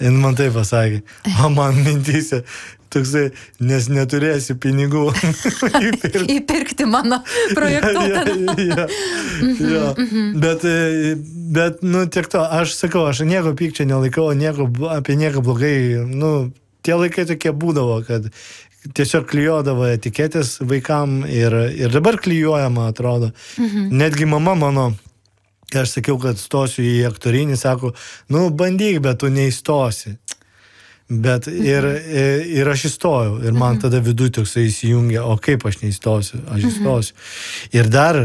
Ir man taip pasakė, o man mintyse toksai, nes neturėsi pinigų įpirkti mano projektuotą. Jo. Bet, nu, tiek to, aš sakau, aš nieko pykčio nelaikau, apie nieką blogai, nu, tie laikai tokie būdavo, kad tiesiog klijuodavo etiketės vaikam ir dabar klijuojama, atrodo. Netgi mama mano, aš sakiau, kad stosiu į aktorinį, sako, nu, bandyk, bet tu neįstosi. Bet ir aš įstojau, ir man tada viduj toksai įsijungia, o kaip aš neįstosiu, aš įstosiu. Ir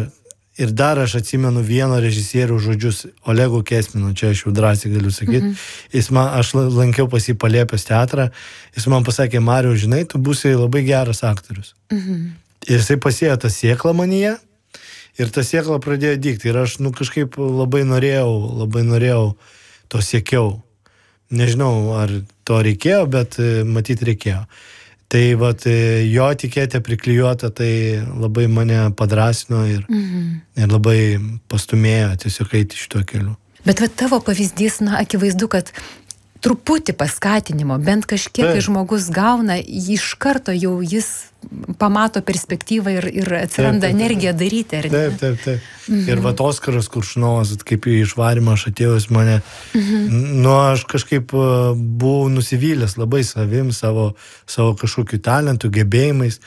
dar aš atsimenu vieno režisierių žodžius, Olego Kesmino, čia aš jau drąsiai galiu sakyti, aš lankiau pas jį Palėpės teatrą, jis man pasakė, Mariau, žinai, tu būsi labai geras aktorius. Ir jisai pasėjo tą sėklą manyje, ir tą sėklą pradėjo dygti, ir aš, nu, kažkaip labai norėjau, to siekiau. Nežinau, ar to reikėjo, bet matyt reikėjo. Tai vat, jo etiketė priklijuota, tai labai mane padrasino ir labai pastumėjo tiesiog eiti šituo keliu. Bet vat tavo pavyzdys, na, akivaizdu, kad truputį paskatinimo, bent kažkiek žmogus gauna, iš karto jau jis pamato perspektyvą ir atsiranda energija daryti, ar ne? Taip. Ir vat Oskaras Koršunovas, kaip į išvarimą aš atėjau, jis mane, nu, aš kažkaip buvau nusivylęs labai savim, savo kažkokiu talentu, gebėjimais.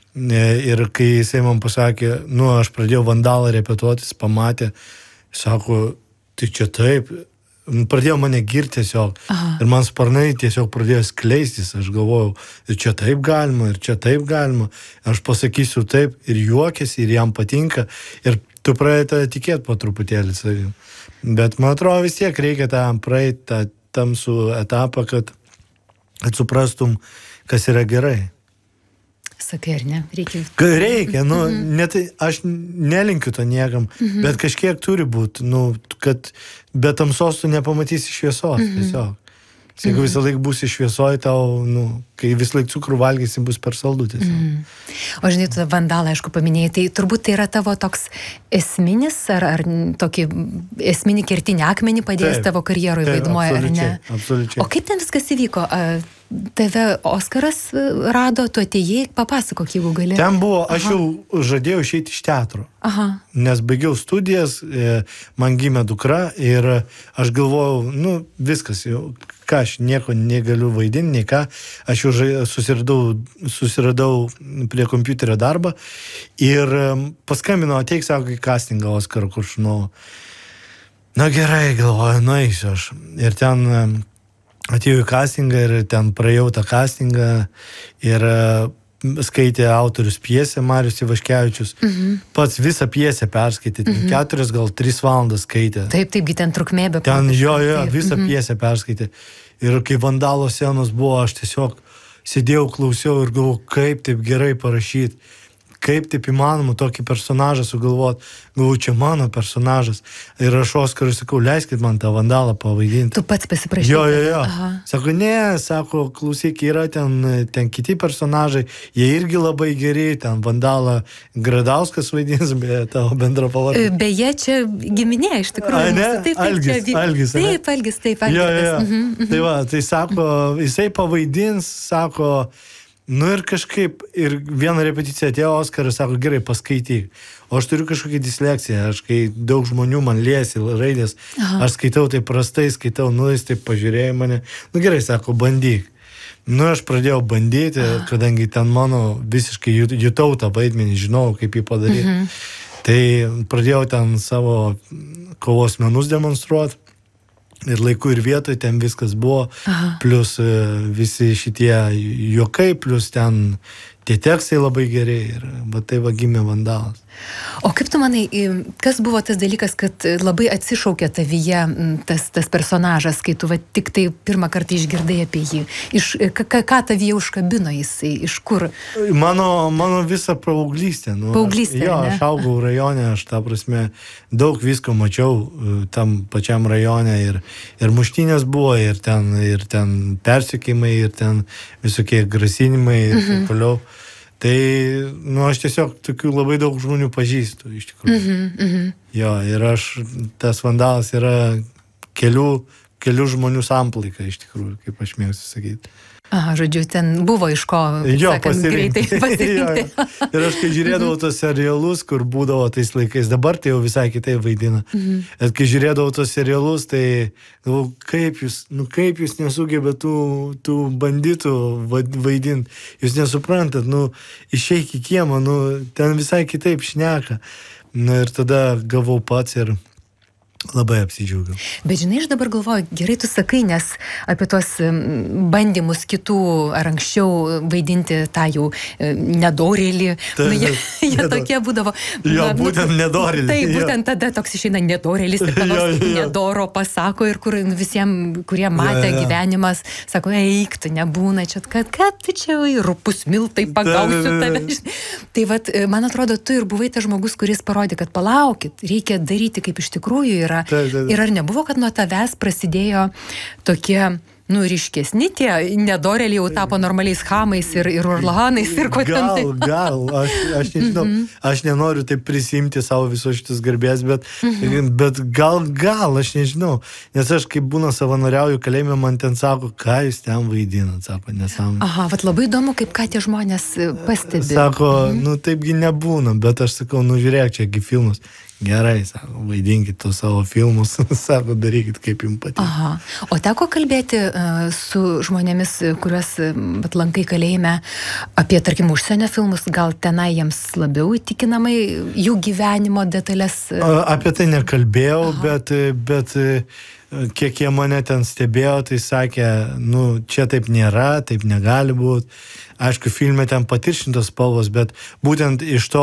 Ir kai jisai man pasakė, nu, aš pradėjau Vandalą repetuotis, pamatė, sako, tai čia taip, pradėjo mane girti tiesiog. Ir man sparnai tiesiog pradėjo skleistis. Aš galvojau, ir čia taip galima. Aš pasakysiu taip, ir juokiasi, ir jam patinka. Ir tu pradėjai tikėti po truputėlį savim. Bet man atrodo, vis tiek reikia praeiti tą tamsų etapą, kad suprastum, kas yra gerai. Sakai, ar ne? Reikia, nu, net aš nelinkiu to niekam, bet kažkiek turi būti, nu, kad be tamsos tu nepamatysi šviesos, tiesiog. Jeigu visą laiką būsi šviesoj, tau, nu, kai visą laiką cukrų valgysi, bus per saldu tiesiog. O žinai, tu Vandalą, aišku, paminėjai, tai turbūt tai yra tavo toks esminis, ar tokį esminį kertinį akmenį padėjęs tavo karjeroj vaidmuo, ar ne? Absoliučiai. O kaip ten viskas įvyko? Tave Oskaras rado, tu atėjai, papasakok, jeigu gali. Ten buvo, aš jau žadėjau išeiti iš teatro, nes baigiau studijas, man gimė dukra ir aš galvojau, nu, viskas, jau, ką aš nieko negaliu vaidinti, nei ką, aš jau susiradau prie kompiuterio darbą ir paskambino, ateik, sako, į castingą Oskaro Koršunovo. Na gerai, galvoju, nueisiu aš. Ir ten atėjau į castingą ir ten praėjau tą castingą ir skaitė autorius pjesę Marius Ivaškevičius. Pats visą pjesę perskaitė, 4 gal 3 valandas skaitė. Taip, ten trukmė be ten visą pjesę perskaitė. Ir kai Vandalo scenos buvo, aš tiesiog sėdėjau, klausiau ir galvojau, kaip taip gerai parašyti. Kaip taip įmanoma tokį personažą sugalvoti. Galvoju, čia mano personažas. Ir aš Oskarui sakau, leiskit man tą Vandalą pavaidinti. Tu pats pasiprašyti. Jo. Sako, sako, klausyk, yra ten kiti personažai, jie irgi labai geri, ten Vandalą Gradauskas vaidins, beje, tavo bendra pavardė. Beje, čia giminė iš tikrųjų. Algis. Taip, Algis. Tai va, tai sako, jisai pavaidins, sako, nu ir kažkaip, ir vieną repeticiją atėjo Oskaras, sako, gerai, paskaityk. O aš turiu kažkokią disleksiją, aš kai daug žmonių man liesi raidės, aš skaitau taip prastai, nu jis taip pažiūrėjo mane, nu gerai, sako, bandyk. Nu aš pradėjau bandyti, kadangi ten mano visiškai jutau tą vaidmenį, žinau, kaip jį padaryti. Tai pradėjau ten savo kovos menus demonstruoti. Ir laiku ir vietoj ten viskas buvo, plus visi šitie juokai, plus ten tie tekstai labai geri ir tai va gimė Vandalas. O kaip tu manai, kas buvo tas dalykas, kad labai atsišaukė tavyje tas personažas, kai tu va tik tai pirmą kartą išgirdai apie jį? Ką tavyje užkabino jisai? Iš kur? Mano visa paauglystė. Paauglystė, jo, aš augau rajone, aš tą prasme daug visko mačiau tam pačiam rajone ir muštynės buvo, ir ten persekiojimai, ir ten visokie grasinimai ir taip toliau. Tai, aš tiesiog tokių labai daug žmonių pažįstu, iš tikrųjų. Jo, ir tas Vandalas yra kelių kelių žmonių samplaika, iš tikrųjų, kaip aš mėgstu sakyti. Aha, žodžiu, ten buvo iš ko, sakant, greitai pasirinkti. Ir aš, kai žiūrėdavau tos serialus, kur būdavo tais laikais, dabar tai jau visai kitai vaidina. Ir kai žiūrėdavau tos serialus, tai galvau, kaip jūs nesugebė tų banditų vaidinti. Jūs nesuprantat, išeik į kiemą, ten visai kitaip šneka. Ir tada gavau pats ir labai apsidžiaugiau. Bet žinai, aš dabar galvoju, gerai tu sakai, nes apie tuos bandymus kitų ar anksčiau vaidinti tą jau nedorėlį, jie tokie būdavo. Jo, būtent nedorėlį. Tai būtent tada toks išeina nedorėlis ir nors nedoro pasako ir kur visiems, kurie matė gyvenimas, sako, eik, tu nebūna čia, kad tu čia rupus miltai pagausiu tave. Tai vat, man atrodo, tu ir buvai tas žmogus, kuris parodė, kad palaukit, reikia daryti kaip iš tikrųjų yra. Ir ar nebuvo, kad nuo tavęs prasidėjo tokie, ryškesni tie nedorėliai jau tapo normaliais chamais ir urlahanais ir ko ten tai? Gal, aš nežinau, aš nenoriu taip prisimti savo visos šitus garbės, bet gal, aš nežinau, nes aš kaip būna savanoriauju kalėjime, man ten sako, ką jūs ten vaidinat, sako, nesąmonė. Aha, vat labai įdomu, kaip ką tie žmonės pastebi. Sako, taipgi nebūna, bet aš sakau, žiūrėk, čiagi filmus. Gerai, sako, vaidinkit tos savo filmus, sako, darykit kaip jums patinka. Aha. O teko kalbėti su žmonėmis, kuriuos lankai kalėjime apie, tarkim, užsienio filmus, gal tenai jiems labiau įtikinamai jų gyvenimo detalės? Apie tai nekalbėjau, bet kiek jie mane ten stebėjo, tai sakė, čia taip nėra, taip negali būti. Aišku, filme ten patiršintos spalvos, bet būtent iš to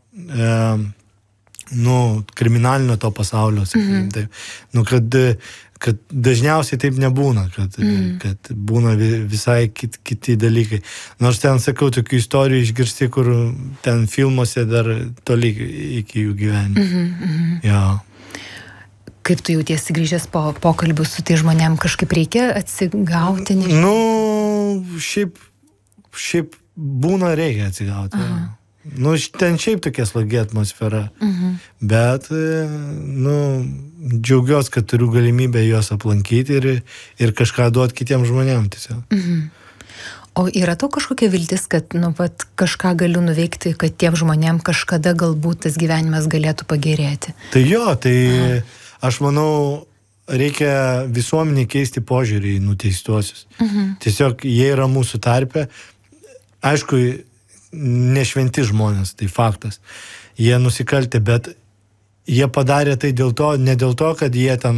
kriminalinio to pasaulio, sakykim, taip. Kad dažniausiai taip nebūna, kad būna visai kiti dalykai. Nors ten, sakau, tokių istorijų išgirsti, kur ten filmuose dar toli iki jų gyvenimo. Jo. Kaip tu jautiesi grįžęs po pokalbių su tai žmonėm, kažkaip reikia atsigauti? Šiaip būna reikia atsigauti. Ten šiaip tokia slogi atmosfera, bet, džiaugiuosi, kad turiu galimybę juos aplankyti ir kažką duoti kitiems žmonėms tiesiog. O yra tau kažkokia viltis, kad, kažką galiu nuveikti, kad tiem žmonėm kažkada galbūt tas gyvenimas galėtų pagerėti? Tai aš manau, reikia visuomenį keisti požiūrį į nuteistuosius. Tiesiog jie yra mūsų tarpe. Aišku, nešventi žmonės, tai faktas. Jie nusikaltė, bet jie padarė tai ne dėl to, kad jie ten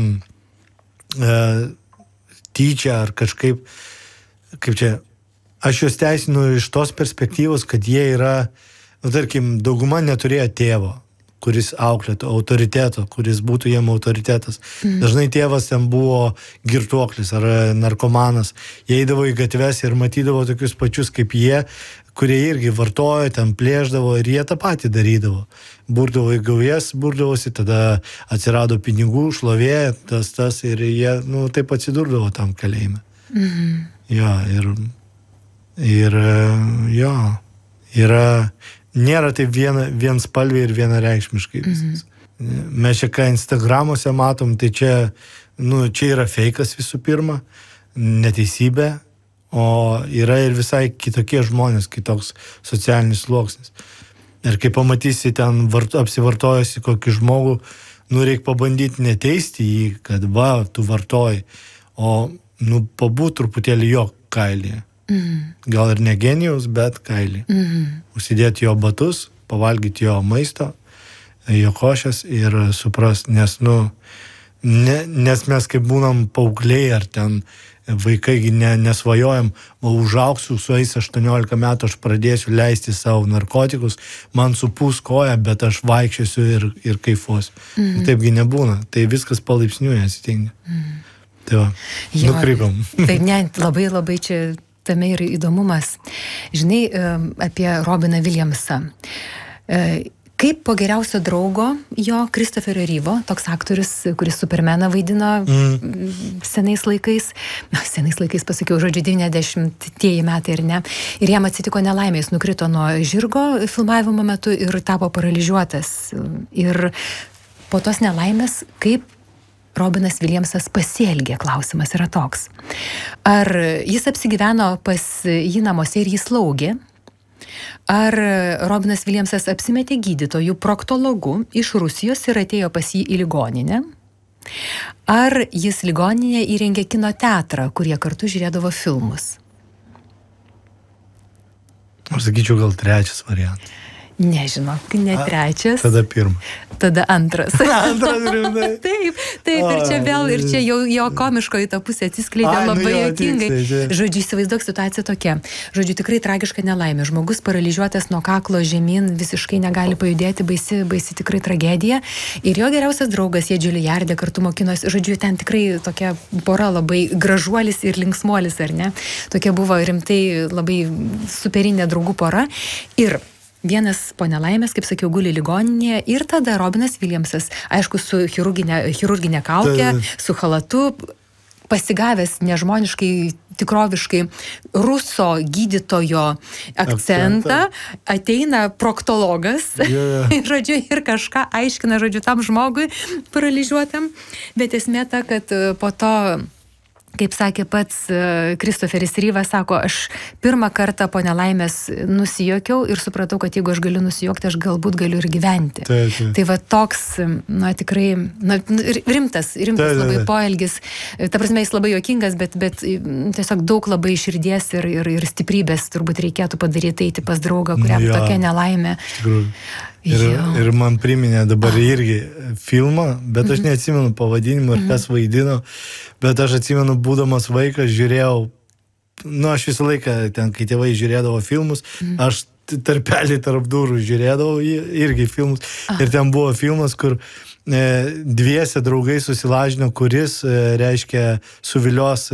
tyčia ar kažkaip, kaip čia, aš juos teisinu iš tos perspektyvos, kad jie yra, tarkim, dauguma neturėjo tėvo, kuris auklėtų, autoriteto, kuris būtų jiem autoritetas. Dažnai tėvas ten buvo girtuoklis ar narkomanas. Jie eidavo į gatves ir matydavo tokius pačius kaip jie, kurie irgi vartojo, ten plėždavo ir jie tą patį darydavo. Burdavo į gaujas, burdavosi, tada atsirado pinigų, šlovė, tas ir jie, taip atsidurdavo tam kalėjime. Jo, nėra taip vien spalviai ir vienareikšmiškai viskas. Mes čia ką Instagramuose matom, tai čia yra feikas visų pirma, neteisybė, o yra ir visai kitokie žmonės, kitoks socialinis sluoksnis. Ir kai pamatysi ten apsivartojusi kokį žmogų, reikia pabandyti neteisti jį, kad tu vartoji, o pabūt truputėlį jo kailyje. Gal ir ne genijaus, bet kailį. Užsidėti jo batus, pavalgyti jo maisto, jo košės ir suprast, nes mes kaip būnam paaugliai ar ten vaikai nesvajojam, užauksiu su 18 metų, aš pradėsiu leisti savo narkotikus, man supūs koja, bet aš vaikščiosiu ir kaifuosiu. Taipgi nebūna, tai viskas palaipsniui atsitinka. Tai va, nukrypam. Tai labai labai čia tame ir įdomumas. Žinai, apie Robiną Williamsą. Kaip po geriausio draugo jo Christopherio Reevo, toks aktorius, kuris Supermaną vaidino senais laikais, pasakiau, žodžiu, 90-tieji metai, ar ne, ir jam atsitiko nelaimė, jis nukrito nuo žirgo filmavimo metu ir tapo paralyžiuotas. Ir po tos nelaimės, kaip Robinas Williamsas pasielgė, klausimas yra toks. Ar jis apsigyveno pas jį namuose ir jį slaugė? Ar Robinas Williamsas apsimetė gydytojų proktologu iš Rusijos ir atėjo pas jį į ligoninę? Ar jis ligoninėje įrengė kino teatrą, kurie kartu žiūrėdavo filmus? Aš sakyčiau, gal trečias variantas. Nežinok, ne trečias. Tada pirmas. Tada antras. Antras rimtai. Taip, ir čia vėl, ir čia jau jo komiškoji ta pusė atsiskleidė labai juokingai. Žodžiu, įsivaizduok situaciją tokia. Žodžiu, tikrai tragiška nelaimė. Žmogus paralyžiuotas nuo kaklo žemyn, visiškai negali pajudėti, baisi tikrai tragedija. Ir jo geriausias draugas, jie Džiulijardė kartu mokinos. Žodžiu, ten tikrai tokia pora labai gražuolis ir linksmuolis, ar ne? Tokia buvo rimtai labai superinė draugų pora. Ir vienas po nelaimės, kaip sakiau, guli ligoninėje ir tada Robinas Williamsas, aišku, su chirurginė kaukė, su halatu, pasigavęs nežmoniškai, tikroviškai ruso gydytojo akcentą, ateina proktologas, žodžiu, ir kažką aiškina, žodžiu, tam žmogui paralyžiuotam, bet esmė ta, kad po to, kaip sakė pats Kristoferis Ryvas, sako, aš pirmą kartą po nelaimės nusijuokiau ir supratau, kad jeigu aš galiu nusijuokti, aš galbūt galiu ir gyventi. Tai va toks, tikrai, rimtas labai poelgis. Ta prasme, jis labai juokingas, bet tiesiog daug labai širdies ir stiprybės turbūt reikėtų padaryti, eiti pas draugą, kuriam tokia nelaimė. Ir man priminė dabar irgi filmą, bet aš neatsimenu pavadinimą ir kas vaidino, bet aš atsimenu, būdamas vaikas, žiūrėjau, aš visą laiką ten, kai tėvai žiūrėdavo filmus, aš tarpelį tarp durų žiūrėdavau irgi filmus, ir ten buvo filmas, kur dviese draugai susilažino, kuris, reiškia, suvilios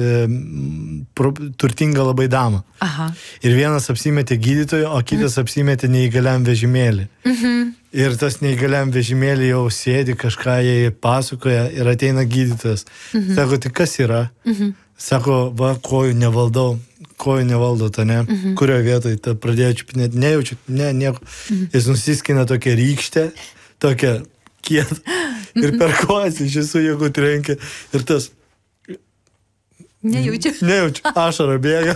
turtingą labai damą. Aha. Ir vienas apsimetė gydytojo, o kitas apsimetė neįgaliam vežimėlį. Ir tas neįgaliam vežimėlį jau sėdi, kažką jai pasakoja ir ateina gydytojas. Sako, tai kas yra? Sako, va, kojų nevaldo, ta ne? Kurioje vietoje, ta pradėjo čiupinėti, nejaučiu, nieko. Jis nusiskina tokią rykštę, tokią kietą, ir per kojas iš visų jėgų trenkia. Ir tas... Nejaučiu, ašara bėga.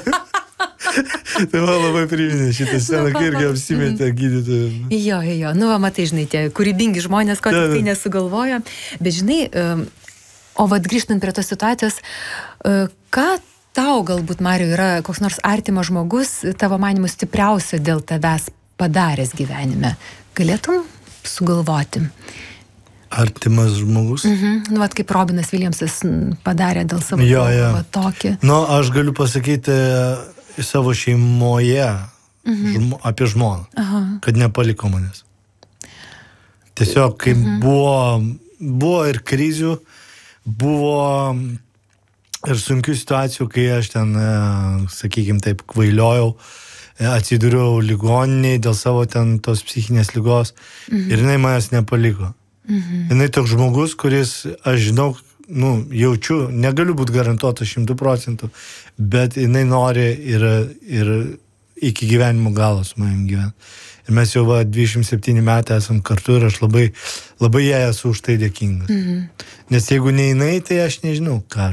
Tai man labai priminė šitą sceną, kai irgi apsimetė gydytojų. Jo, matai, žinai, tie kūrybingi žmonės, ko tik tai nesugalvojo. Bet žinai, o vat grįžtant prie tos situacijos, ką tau galbūt, Mariau, yra koks nors artimas žmogus, tavo manimu stipriausia dėl tavęs padaręs gyvenime? Galėtum sugalvoti? Artimas žmogus? Vat kaip Robinas Williamsas padarė dėl savo tokį. Aš galiu pasakyti savo šeimoje apie žmoną, kad nepaliko manęs. Tiesiog, kai buvo ir krizių, buvo ir sunkių situacijų, kai aš ten, sakykim taip, kvailiojau, atsidūriau ligoniniai dėl savo ten tos psichinės ligos ir jinai manęs nepaliko. Jinai toks žmogus, kuris, aš žinau, jaučiu, negaliu būti garantuotas 100%, bet jinai nori ir iki gyvenimo galo su manim gyventi. Ir mes jau 27 metai esam kartu ir aš labai, labai jai esu už tai dėkingas. Nes jeigu ne jinai, tai aš nežinau, ką.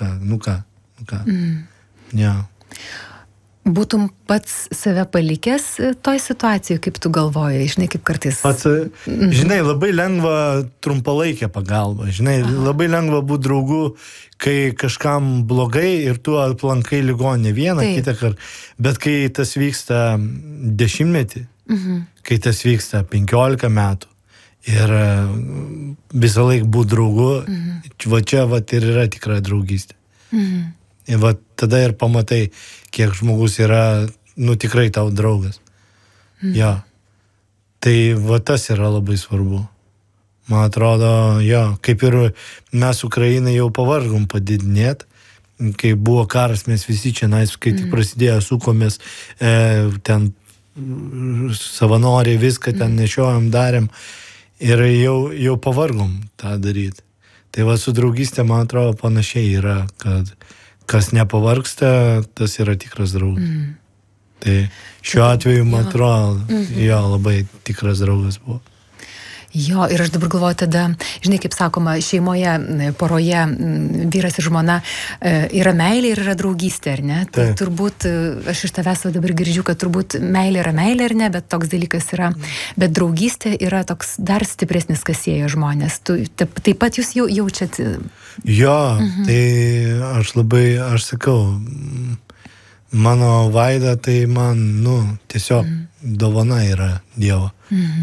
Ja. Būtum pats save palikęs toj situacijai, kaip tu galvoji, žinai, kaip kartais... Žinai, labai lengva trumpalaikė pagalba, žinai, labai lengva būti draugu, kai kažkam blogai ir tu aplankai ligoninę vieną, kitą kartą, bet kai tas vyksta 10, kai tas vyksta 15 metų ir visą laiką būti draugu, va čia ir yra tikra draugystė. Ir va tada ir pamatai, kiek žmogus yra, tikrai tau draugas. Ja. Tai va tas yra labai svarbu. Man atrodo, kaip ir mes Ukrainai jau pavargom padidinėti, kai buvo karas, mes visi čia, kai tik prasidėjo, sukomės, ten savanoriai viską ten nešiojom, darėm ir jau pavargom tą daryti. Tai va su draugystė, man atrodo, panašiai yra, kad kas nepavargsta, tas yra tikras draugas. Tai šiuo atveju, man atrodo, labai tikras draugas buvo. Jo, ir aš dabar galvoju tada, žinai, kaip sakoma, šeimoje, poroje, vyras ir žmona yra meilė ir yra draugystė, ar ne? Tai turbūt, aš iš tavęs dabar girdžiu, kad turbūt meilė yra meilė, ar ne, bet toks dalykas yra, bet draugystė yra toks dar stipresnis, kas sieja žmonės. Taip pat jūs jau jaučiat. Jo, tai aš sakau, mano Vaida, tai man, tiesiog dovana yra Dievo.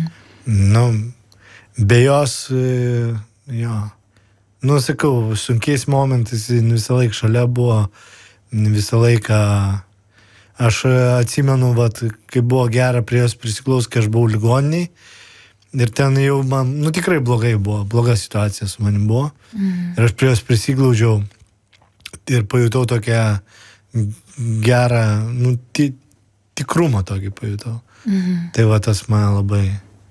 Be jos, sakau, sunkiais momentais visą laiką šalia buvo, visą laiką, aš atsimenu, kai buvo gera prie jos prisiklaus, kai aš buvau ligoniniai, ir ten jau man, tikrai blogai buvo, bloga situacija su manim buvo, ir aš prie jos prisiglaudžiau ir pajutau tokią gerą, tikrumą tokį pajutau. Tai tas man labai,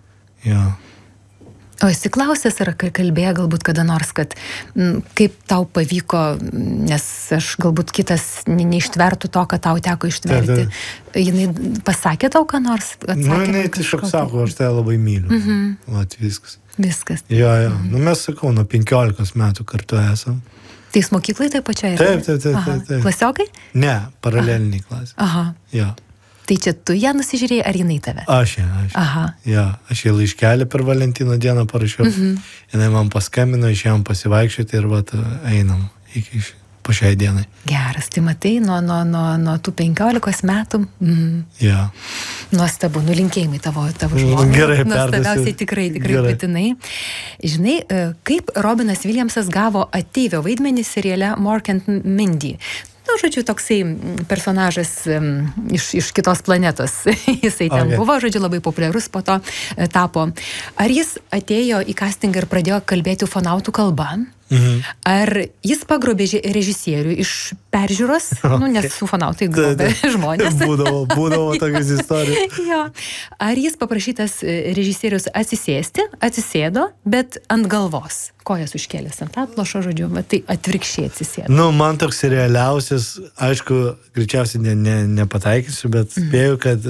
O esi klausęs ar kalbėjo galbūt kada nors, kad kaip tau pavyko, nes aš galbūt kitas neištvertų to, kad tau teko ištverti. Jinai pasakė tau ką nors? Jinai tiesiog sako, aš tai labai myliu. Viskas. Viskas. Jo. Mes sakau, nuo 15 metų kartu esam. Tai jis mokyklai taip pačiai? Taip. Klasiokai? Ne, paraleliniai klasė. Aha. Jo. Tai čia tu ją nusižiūrėjai, ar jinai tave? Aš. Aha. Jo, aš jai laiškelį per Valentino dieną parašiau. Jinai man paskambino, išėjom pasivaikščioti ir einam iki po šiai dienai. Geras, tai matai, nuo tų 15 metų. Jo. Nuostabu, nulinkėjimai tavo žmonai. Gerai, nuostabiausiai tikrai būtinai. Žinai, kaip Robinas Williamsas gavo ateivio vaidmenį seriale Mork and Mindy. Žodžiu, toksai personažas iš kitos planetos. Jisai ten buvo, žodžiu, labai populiarus po to tapo. Ar jis atėjo į castingą ir pradėjo kalbėti ufonautų kalbą? Ar jis pagrobė režisierių iš peržiūros? Nes ufonautai grobė žmonės. Būdavo tokias istorijos. Jo. Ar jis paprašytas režisierius atsisėdo, bet ant galvos? Kojas užkėlęs ant atlošo, žodžiu, tai atvirkščiai atsisėdo. Man toks realiausias, aišku, greičiausiai nepataikysiu, bet spėju, kad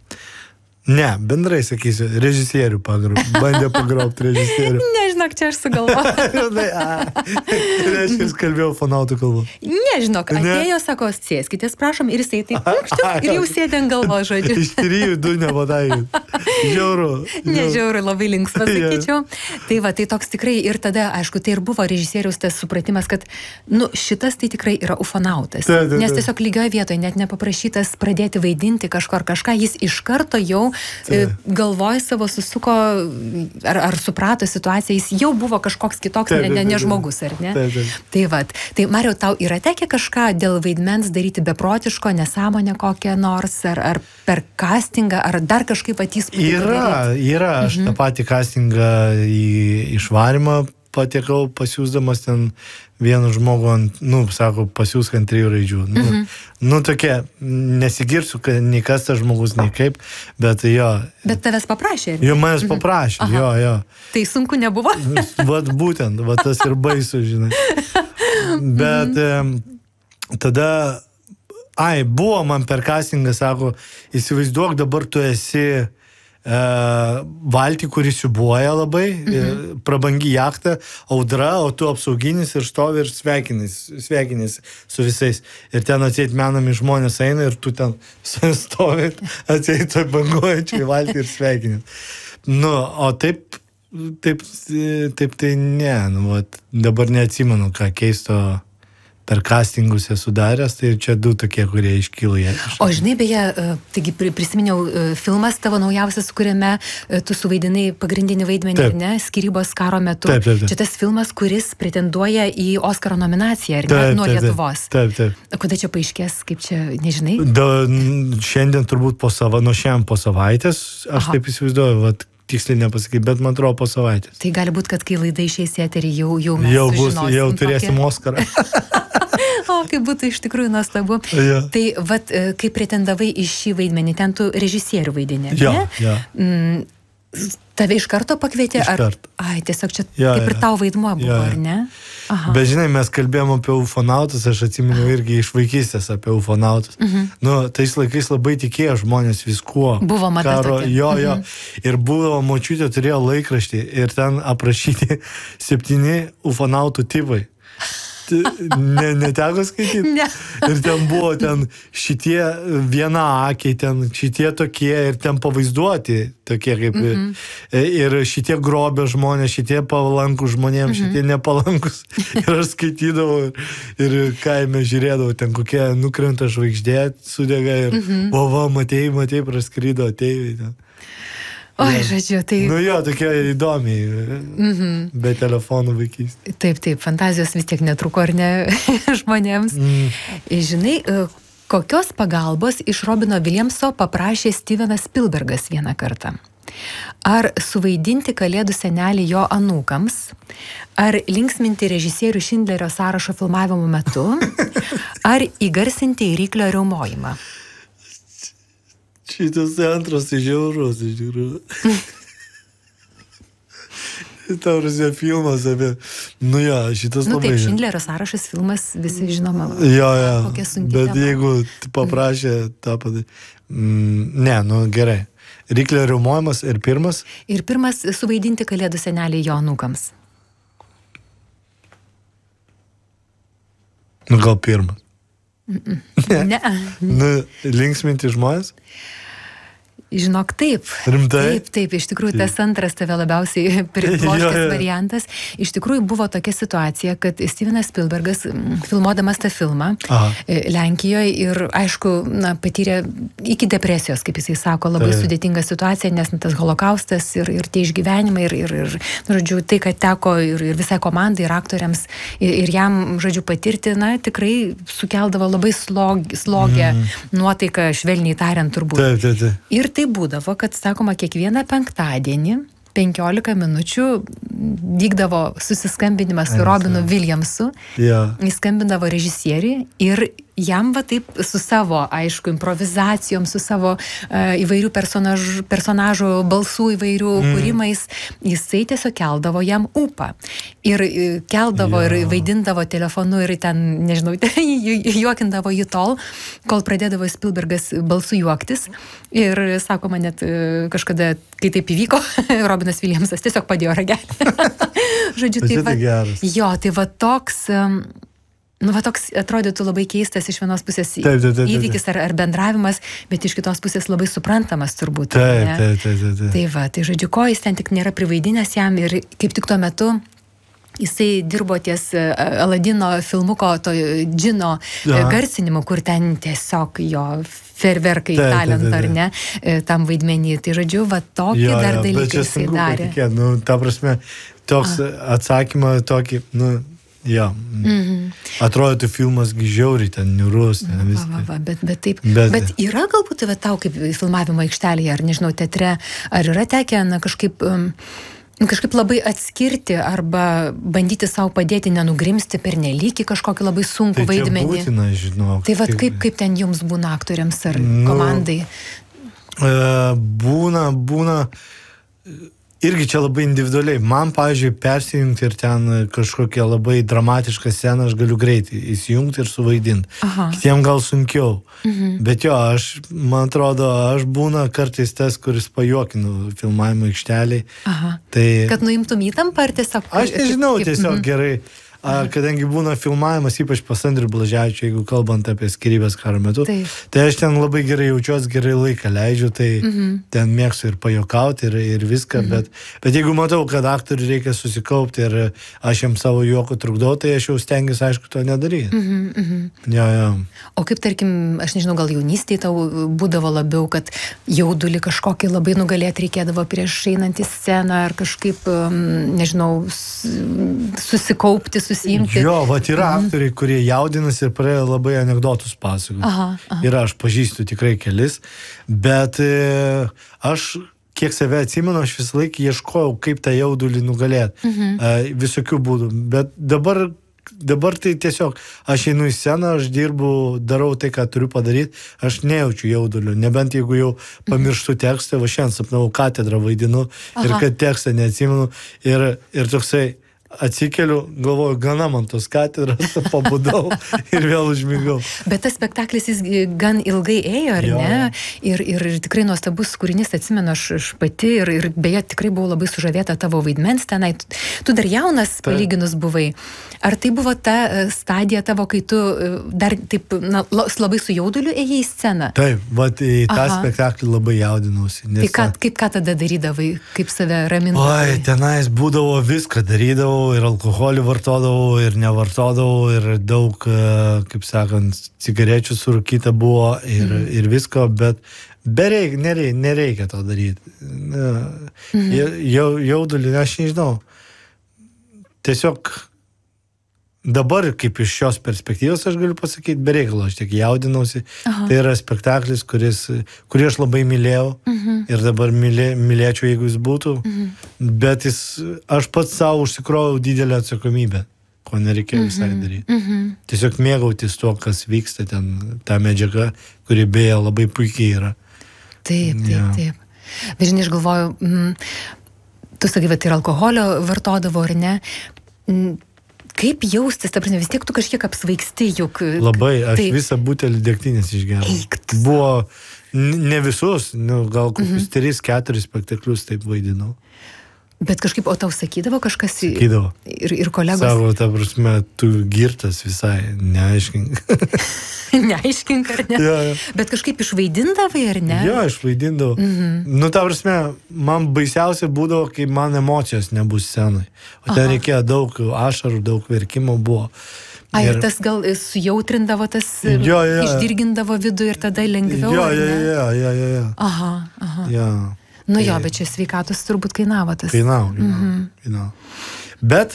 bendrai sakysiu, režisierių bandė pagrobti režisierių. Nežinok, čia aš sugalvoju. Reiškia, jis kalbėjo ufonautų kalbą. Nežinok, atėjo, sako, sėskitės, prašom, ir jisai taip ir jau sėdė ant galvos, žodžiu. Iš 3-2 nepataikyti. Žiauru. Nežiauru, labai linksma, sakyčiau. Tai tai toks tikrai, ir tada, aišku, tai ir buvo režisieriaus tas supratimas, kad, šitas tai tikrai yra ufonautas. Nes tiesiog lygioje vietoje, net nepaprašytas pradėti vaidinti kažką, jis iš karto jau galvoja savo susuko, ar suprato situaciją, jis jau buvo kažkoks kitoks, ne žmogus, ar ne? Tai Mariau, tau yra tekę kažką dėl vaidmens daryti beprotiško, nesąmonę kokią nors, ar per castingą, ar dar kažkaip įspūdį? Yra. Aš tą patį castingą į išvarimą patekau, pasiūsdamas ten vienu žmogu, sako, pasiūsk ant 3 raidžių. Tokia, nesigirsiu, nei kas tas žmogus, nei kaip, bet jo. Bet tavęs paprašė? Jo, manęs paprašė, jo. Tai sunku nebuvo? Būtent, tas ir baisu, žinai. Bet tada, buvo man per castingą, sako, įsivaizduok, dabar tu esi valtį, kuris siubuoja labai, prabangi jachta, audra, o tu apsauginis ir stovi ir sveikinis su visais. Ir ten atseit menami žmonės eina ir tu ten stovi, atseit toj banguojančiai valtį ir sveikinis. O taip tai ne, dabar neatsimenu, ką keisto per castingus esu daręs, tai čia 2 tokie, kurie iškilo jie. O žinai, beje, taigi prisiminiau filmas tavo naujausias, kuriame tu suvaidinai pagrindinį vaidmenį, ne, skyrybos karo metu. Taip. Čia tas filmas, kuris pretenduoja į Oskaro nominaciją, ar ne, nuo Lietuvos. Taip. Kada čia paaiškės, kaip čia, nežinai? Šiandien turbūt šiandien po savaitės, aš taip įsivaizduoju, tiksliai nepasakyti, bet man atrodo po savaitės. Tai gali būti, kad kai laida išeis į eterį, jau mes sužinosim. Jau turėsim Oskarą. O, kaip būtų iš tikrųjų nuostabu. Ja. Tai, kai pretendavai į šį vaidmenį, ten tu režisierių vaidinė, ne? Ja. Tave iš karto pakvietė? Iš karto. Ai, tiesiog čia kaip ir tau vaidmuo buvo, ar ne? Aha. Bet žinai, mes kalbėjom apie ufonautus, aš atsimenu irgi iš vaikystės apie ufonautus. Nu, tais laikais labai tikėjo žmonės viskuo. Buvo mada tokia. Jo. Ir buvo, močiutė turėjo laikraštį ir ten aprašyti 7 ufonautų tipai. Neteko skaityti? Ne. Ir ten buvo šitie vienaakiai, šitie tokie ir ten pavaizduoti tokie kaip ir šitie grobė žmonės, šitie palankūs žmonėms, šitie nepalankus. Ir aš skaitydavau ir kaime žiūrėdavau, ten kokie nukrenta žvaigždė, sudega ir matei, praskrydo ateiviai ten. Oi, žodžiu, tai... Nu jo, tokie įdomiai, be telefonų vaikystė. Taip, fantazijos vis tiek netruko, ar ne, žmonėms. Žinai, kokios pagalbos iš Robino Williamso paprašė Stevenas Spielbergas vieną kartą? Ar suvaidinti kalėdų senelį jo anūkams? Ar linksminti režisierių Šindlerio sąrašo filmavimo metu? Ar įgarsinti įryklio riaumojimą? Šitas antras tai žiaurus, iš tikrųjų. Taurusio filmas apie... Nu jo, šitas labai... Taip, Šindlerio sąrašas filmas, visi žinoma. Jo, kokia sunki bet tema. jeigu paprašė tą padaryti... Ne, gerai. Ryklio riaumojimas ir pirmas? Ir pirmas suvaidinti kalėdų senelį jo anūkams. Nu, gal pirmas. Ne. Nu, linksminti žmonės? Žinok, taip. Rimtai? Taip, iš tikrųjų tas antras tave labiausiai pribloškęs variantas. Iš tikrųjų buvo tokia situacija, kad Stevenas Spielbergas, filmuodamas tą filmą Lenkijoje ir, aišku, patyrė iki depresijos, kaip jisai sako, labai sudėtinga situacija, nes tas holokaustas ir tie išgyvenimai ir žodžiu, tai, kad teko ir visai komandai, ir aktoriams, ir jam, žodžiu, patirti, tikrai sukeldavo labai slogę nuotaiką, švelniai tariant turbūt. Taip. Ir tai būdavo, kad, sakoma, kiekvieną penktadienį 15 minučių vykdavo susiskambinimas su Robinu Williamsu. Jis skambindavo režisieriui ir jam taip su savo, aišku, improvizacijom, su savo įvairių personažų balsų įvairių kūrimais, jisai tiesiog keldavo jam ūpą. Ir keldavo ir vaidindavo telefonu ir ten, nežinau, juokindavo jį tol, kol pradėdavo Spielbergas balsu juoktis. Ir, sakoma, net kažkada, kai taip įvyko, Robinas Williamsas tiesiog padėjo ragelį. Žodžiu, tai va toks... toks atrodytų labai keistas iš vienos pusės įvykis ar bendravimas, bet iš kitos pusės labai suprantamas turbūt. Taip. Tai va, tai žodžiu, ko jis ten tik nėra privaidinęs jam ir kaip tik tuo metu jisai dirbo ties Aladino filmuko to džino garsinimu, kur ten tiesiog jo ferverkai talento, ar ne, tam vaidmenį. Tai žodžiu, va tokį dar dalyką jisai darė. Ta prasme, toks atsakymą tokį, atrodytų filmas žiauriai ten niurus, ten viskas. Bet taip. Bet yra galbūt tau kaip filmavimo aikštelėje, ar nežinau, teatre, ar yra tekę kažkaip labai atskirti arba bandyti savo padėti nenugrimsti per nelykį kažkokį labai sunkų vaidmenį? Tai čia būtina, žinau. Tai va kaip ten jums būna aktoriams ar komandai? Būna... Irgi čia labai individualiai. Man, pavyzdžiui, persijungti ir ten kažkokią labai dramatišką sceną aš galiu greitai įsijungti ir suvaidinti. Kitiem gal sunkiau. Bet jo, man atrodo, aš būna kartais tas, kuris pajuokinu filmavimo aikšteliai. Tai... Kad nuimtum įtampą ar tiesiog... Aš nežinau, tiesiog gerai. Kadangi būna filmavimas, ypač pas Andrių Blaževičių, jeigu kalbant apie skyrybas karo metu, tai aš ten labai gerai jaučiuosi, gerai laiką leidžiu, tai ten mėgstu ir pajokauti ir viską, bet jeigu matau, kad aktoriui reikia susikaupti ir aš jam savo juoko trukdau, tai aš jau stengiuosi, aišku, to nedaryti. Jo. O kaip, tarkim, aš nežinau, gal jaunystėje tau būdavo labiau, kad jaudulį kažkokį labai nugalėti reikėdavo prieš einant į sceną ar kažkaip, nežinau, susikaupti, susiimti. Jo, yra aktoriai, kurie jaudinasi ir pradėjo labai anekdotus pasakoti. Ir aš pažįstu tikrai kelis, bet aš, kiek save atsimenu, aš visą laiką ieškojau, kaip tą jaudulį nugalėti. Visokių būdų. Bet dabar dabar tai tiesiog, aš einu į sceną, aš dirbu, darau tai, ką turiu padaryti, aš nejaučiu jaudulio, nebent jeigu jau pamirštu tekstą, va šiandien sapnavau katedrą vaidinu ir kad tekstą neatsimenu ir toksai atsikeliu, galvoju, gana man tos katedros, pabudau ir vėl užmigau. Bet tas spektaklis jis gan ilgai ėjo, ar ne? Ir tikrai nuostabus kūrinys, atsimenu, aš pati ir beje tikrai buvau labai sužavėta tavo vaidmens tenai. Tu dar jaunas palyginus buvai. Ar tai buvo ta stadija tavo, kai tu dar taip labai su jauduliu ėjai į sceną? Taip, vat į tą spektaklį labai jaudinausi. Tai ką tada darydavai, kaip save ramindavai? Oi, tenais būdavo viską darydavau. Ir alkoholį vartodavau, ir nevartodavau, ir daug, kaip sakant, cigarečių surūkyta buvo ir visko, bet nereikia to daryti. Jaudulį, aš nežinau. Tiesiog dabar, kaip iš šios perspektyvos, aš galiu pasakyti, bereikalo, aš tiek jaudinausi. Tai yra spektaklis, kurį aš labai mylėjau ir dabar mylėčiau, jeigu jis būtų. Bet aš pats savo užsikrovau didelę atsakomybę, ko nereikėjo visai daryti. Tiesiog mėgautis tuo, kas vyksta ten, ta medžiaga, kuri beje labai puikiai yra. Taip. Bet žinai, aš galvoju, tu sakai, bet ir alkoholio vartodavo, ar ne? Kaip jaustis, ta prasme, vis tiek tu kažkiek apsvaigsti, juk... Labai, aš visą butelį degtinės išgerau. Buvo ne visus, gal kokius 3-4 spektaklius taip vaidinau. Bet kažkaip, o tau sakydavo kažkas? Sakydavo. Ir kolegos? Savo, ta prasme, tu girtas visai, neaiškink. Neaiškink, ar ne? Ja. Bet kažkaip išvaidindavai, ar ne? Jo, išvaidindavau. Ta prasme, man baisiausia būdavo, kai man emocijos nebus scenai. O ten reikėjo daug ašarų, daug verkimo buvo. Ir tas gal sujautrindavo, tas išdirgindavo vidų ir tada lengviau, ar ne? Jo. Aha. Nu jo, bet čia sveikatos turbūt kainavo tas. Kainavo. Bet,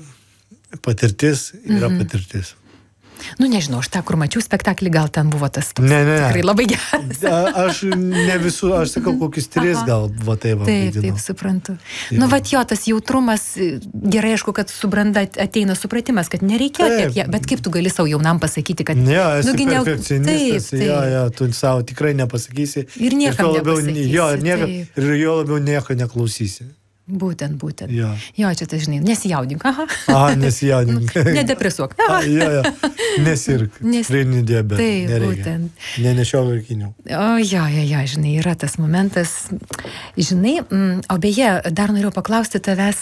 patirtis yra patirtis. Nežinau, aš tą, kur mačiau spektaklį, gal ten buvo tas toks. Ne. Tikrai labai geras. Aš ne visų, aš sakau, kokius 3 gal, va taip. Taip, suprantu. Jo, tas jautrumas, gerai aišku, kad su branda ateina supratimas, kad nereikia tiek, bet kaip tu gali savo jaunam pasakyti, kad... Ne, esi perfekcionistas, tu savo tikrai nepasakysi. Ir niekam nepasakysi. Ir jo labiau nieko neklausysi. Būtent. Jo, čia tai žinai, nesijaudink. Nesijaudink. Nedepresuok. Nesirk. Cukrinį diabetą. Taip, būtent. Nenešiok vaikinių. Jo, žinai, yra tas momentas. Žinai, o beje, dar norėjau paklausti tavęs,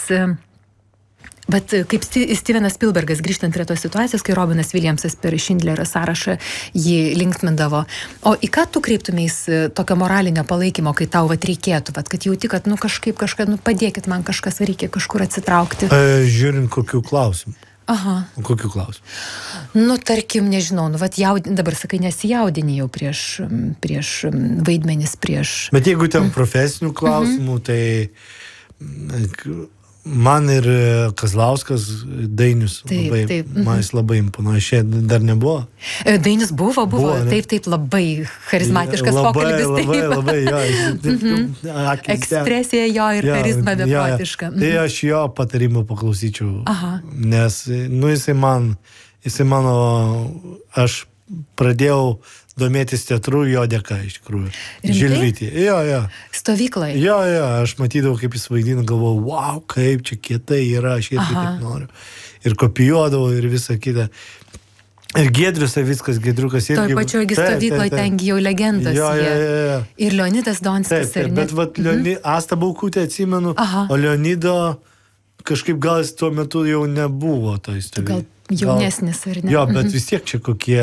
bet kaip Stevenas Spielbergas, grįžtant prie tos situacijos, kai Robinas Williamsas per Schindlerio sąrašą jį linksmindavo. O į ką tu kreiptumės tokio moralinio palaikymo, kai tau reikėtų, kad jauti, kad kažką, padėkit man kažkas, reikia kažkur atsitraukti? Žiūrint, kokių klausimų. Kokių klausimų? Tarkim, nežinau, dabar sakai, nesijaudini jau prieš vaidmenis, prieš... Bet jeigu ten profesinių klausimų, tai... Man ir Kazlauskas Dainius, man jis labai imponuoja, šiandien dar nebuvo. Dainis buvo, taip, labai charizmatiškas pokalbis. Labai, jo. Ekspresija jo ir charizma beprotiška. Tai aš jo patarimų paklausyčiau, nes, jisai mano, aš pradėjau domėtis teatru jo dėka, iš tikrųjų. Žilvytį. Jo. Stovyklai. Jo, aš matydavau, kaip jis vaidino, galvojau, wow, kaip čia kietai yra, aš irgi taip noriu. Ir kopijuodavau ir visą kitą. Ir Giedrius Savickas, Giedriukas irgi... Toj pačioj stovykloje tengi jau legendos. Jo. Ir Leonidas Donskis. Bet Asta Baukutė atsimenu, o Leonido kažkaip gal jis tuo metu jau nebuvo toj stovyklai. Gal jaunesnis, ar ne? Jo, bet vis tiek čia kokie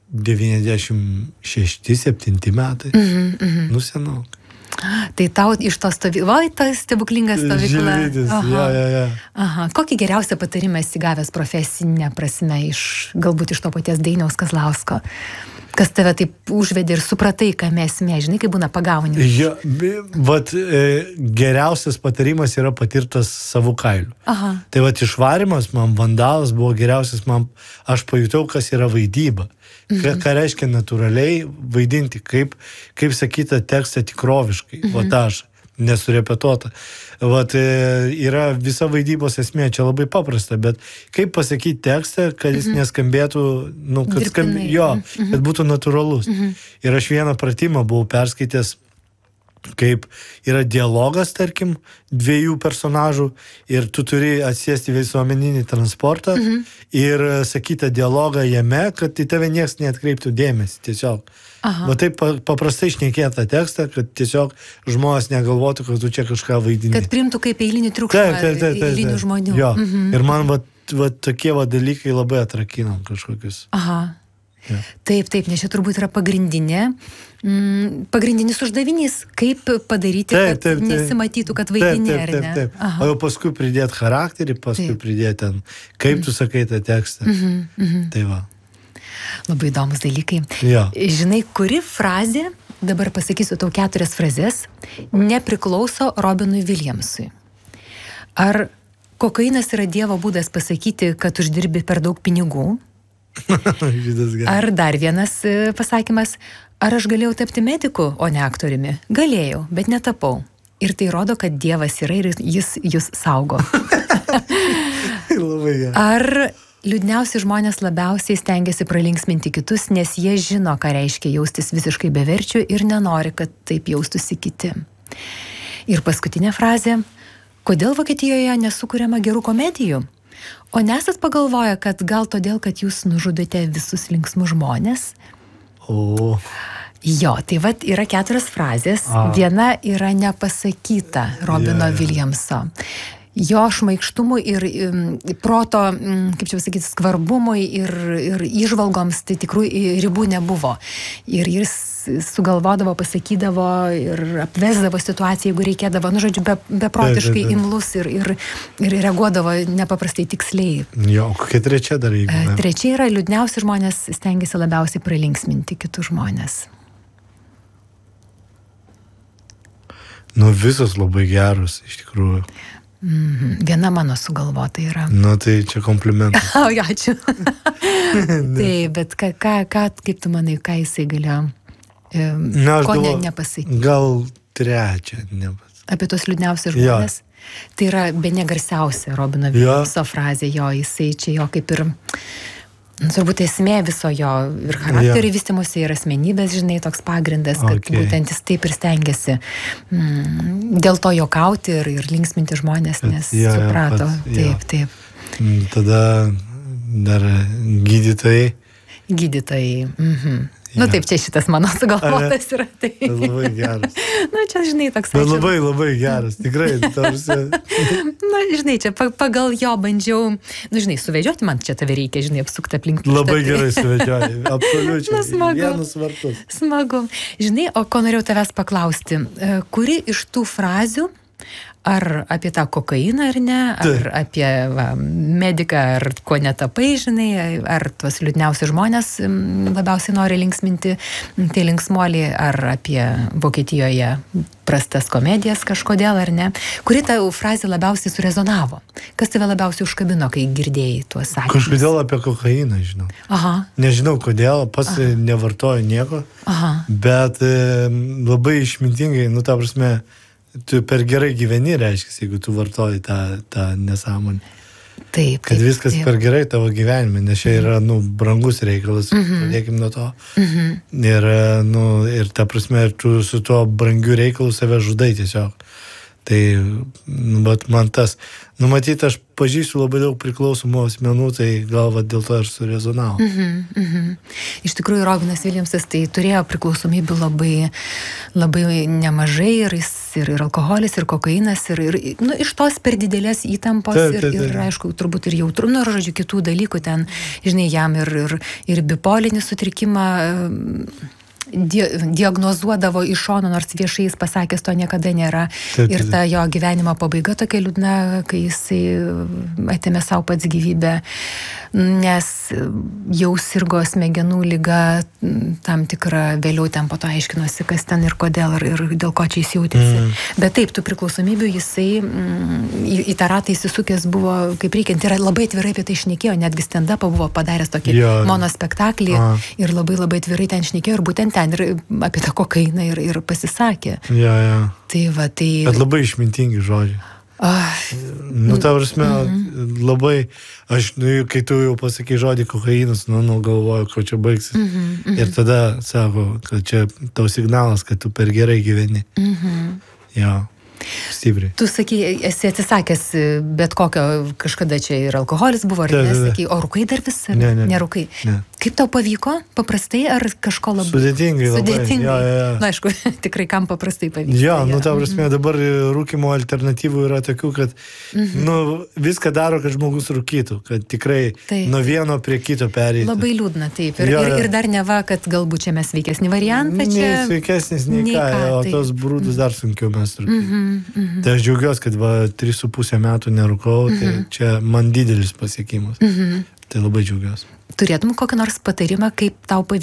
96-7 metai. Nusenau. Tai tau iš to ta stebuklinga stovykla. Žilvytis, jo. Kokį geriausią patarimą esi gavęs profesinę prasme, galbūt iš to paties Dainiaus Kazlausko? Kas tave taip užvedė ir supratai, ką esmė, žinai, kaip būna pagauni? Geriausias patarimas yra patirtas savų kailių. Tai išvarimas, man Vandalas buvo geriausias, aš pajutau, kas yra vaidyba. Ką reiškia natūraliai vaidinti, kaip sakyta tekstą tikroviškai. Aš nesurepetuota. Vat, yra visa vaidybos esmė, čia labai paprasta, bet kaip pasakyti tekstą, kad jis neskambėtų, nu, kad būtų natūralus. Ir aš vieną pratimą buvau perskaitęs, kaip yra dialogas, tarkim, dviejų personažų ir tu turi atsėsti visuomeninį transportą ir sakyti dialogą jame, kad į tave nieks neatkreiptų dėmesį, tiesiog. Va taip paprastai šnekėtą tekstą, kad tiesiog žmonės negalvotų, kad tu čia kažką vaidini. Kad priimtų kaip eilinį triukšmą eilinių žmonių. Jo. Ir man va tokie va dalykai labai atrakina kažkokius. Ja. Taip, nes čia turbūt yra pagrindinis uždavinys, kaip padaryti, kad nesimatytų, kad vaidini, ar ne? Taip. O jau paskui pridėti charakterį, paskui pridėti ten, kaip tu sakai tą tekstą. Tai va. Labai įdomus dalykai. Ja. Žinai, kuri frazė, dabar pasakysiu tau 4 frazes, nepriklauso Robinui Williamsui. Ar kokainas yra Dievo būdas pasakyti, kad uždirbi per daug pinigų? Ar dar vienas pasakymas, ar aš galėjau tapti mediku, o ne aktoriumi? Galėjau, bet netapau. Ir tai rodo, kad Dievas yra ir jis jūs saugo. Ar liūdniausi žmonės labiausiai stengiasi pralinksminti kitus, nes jie žino, ką reiškia jaustis visiškai beverčių ir nenori, kad taip jaustųsi kiti. Ir paskutinė frazė, kodėl Vokietijoje nesukuriama gerų komedijų? O nesat pagalvoję, kad gal todėl, kad jūs nužudote visus linksmus žmonės? Jo, tai vat yra 4 frazės. Viena yra nepasakyta Robino Williamso. Jo šmaikštumui ir proto, kaip čia pasakyti, skvarbumui ir įžvalgoms tai tikrųjų ribų nebuvo. Ir jis sugalvodavo, pasakydavo ir apvesdavo situaciją, jeigu reikėdavo, nu žodžiu, beprotiškai imlus ir reaguodavo nepaprastai tiksliai. Jo, kokia trečia dar jeigu? Trečia yra liūdniausi žmonės stengiasi labiausiai pralinksminti kitus žmonės. Nu, visos labai geros, iš tikrųjų. Viena mano sugalvota yra. Nu, tai čia komplimentas. Ačiū. Taip, bet kaip tu manai, ką jisai galėjo, ko nepasakyti? Gal trečią nepasakyti. Apie tos liūdniausius žmonės? Tai yra bene garsiausia Robino Williamso frazė, jisai čia jo kaip ir, turbūt esmė viso jo ir charakterio vystymosi ir asmenybės, žinai, toks pagrindas, kad būtent jis taip ir stengiasi dėl to juokauti ir linksminti žmonės, nes suprato. Taip. Tada dar gydytojai. Nu taip, čia šitas mano sugalvotas yra. Tai. Labai geras. Nu čia, žinai, toks... Bet labai geras, tikrai. Na, žinai, čia pagal jo bandžiau, nu, žinai, suvedžioti man čia tave reikia, žinai, apsukti aplink. Labai gerai suvedžioti, absoliučiai. Smagu. Vienus vartus. Smagu. Žinai, o ko norėjau tavęs paklausti, kuri iš tų frazių, ar apie tą kokainą ar ne, ar apie mediką, ar ko netapai, žinai, ar tuos liūdniausius žmonės labiausiai nori linksminti, tai linksmuolį, ar apie Vokietijoje prastas komedijas kažkodėl, ar ne. Kuri ta frazė labiausiai surezonavo? Kas tave labiausiai užkabino, kai girdėjai tuos sakinius? Kažkodėl apie kokainą, žinau. Nežinau kodėl, pats nevartoju nieko, bet labai išmintingai, nu ta prasme, tu per gerai gyveni, reiškia, jeigu tu vartoji tą nesąmonę. Taip. Kad viskas per gerai tavo gyvenime, nes čia yra, brangus reikalas, pradėkim nuo to. Ir ta prasme, tu su tuo brangiu reikalu save žudai tiesiog. Tai, bet man tas, matyt, aš pažįstu labai daug priklausomų asmenų, tai gal dėl to ir surezonavo. Iš tikrųjų, Robinas Williamsas tai turėjo priklausomybių labai nemažai, ir alkoholis, ir kokainas, ir iš tos per didelės įtampos, ir aišku, turbūt ir jautru, ir žodžiu, kitų dalykų ten, žinai, jam ir bipolinį sutrikimą diagnozuodavo iš šono, nors viešai jis pasakęs to niekada nėra. Ir ta jo gyvenimo pabaiga tokia liūdna, kai jisai atėmė savo pats gyvybę, nes jau sirgo smegenų liga tam tikrą, vėliau ten po to aiškinosi, kas ten ir kodėl, ir dėl ko čia jis jautėsi. Bet taip, tų priklausomybių jisai į tą ratą įsisukęs buvo kaip reikiant. Ir labai atvirai apie tai šnekėjo, netgi stand-upą buvo padaręs tokį monospektaklį ir labai atvirai ten šnekėjo ir būtent ten ten ir apie tą kokainą ir pasisakė. Ja. Tai va, tai... Bet labai išmintingi žodžiai. Nu, ta prasme, labai, kai tu jau pasakai žodį kokainas, galvoju, ko čia baigsis. Ir tada sako, kad čia tau signalas, kad tu per gerai gyveni. Ja. Stipriai. Tu sakai, esi atsisakęs bet kokio, kažkada čia ir alkoholis buvo, ar nesakai, o rūkai dar vis? Nerūkai. Ne. Kaip tau pavyko? Paprastai ar kažko labai? Sudėtingai labai. Ja. Na, aišku, tikrai kam paprastai pavyko. Ja, ta prasme, dabar rūkimo alternatyvų yra tokių, kad viską daro, kad žmogus rūkytų, kad tikrai nuo vieno prie kito pereiti. Labai liūdna, taip. Ir dar neva, kad galbūt čia mes sveikesnį variantą. Nei sveikesnis, nei ką, o tos brūdus dar sunkiau mes rūkyti. Tai aš džiaugiuosi, kad 3,5 metų nerūkau, tai čia man didelis pasiekimas. Tai labai džiaugiuosi. Turėtum kokį nors patarimą, kaip tau pavyko